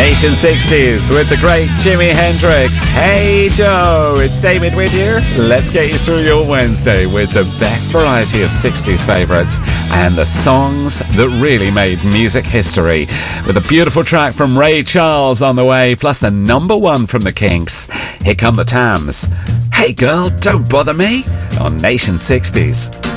Nation 60s with the great Jimi Hendrix. Hey Joe, it's David with you. Let's get you through your Wednesday with the best variety of 60s favourites and the songs that really made music history. With a beautiful track from Ray Charles on the way, plus the number one from the Kinks. Here come the Tams. Hey girl, don't bother me on Nation 60s.